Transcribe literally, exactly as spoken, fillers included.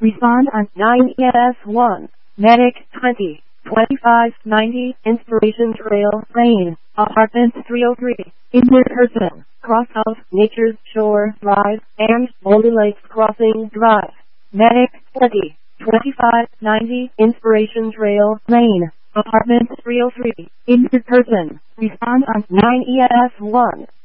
Respond on nine E S one. Medic twenty. twenty-five ninety. Inspiration Trail Lane. Apartment three oh three. Injured person. Crosshouse, Nature's Shore Drive, and Boulder Lakes Crossing Drive. Medic twenty. twenty-five ninety. Inspiration Trail Lane. Apartment three oh three. Injured person. Respond on nine E S one.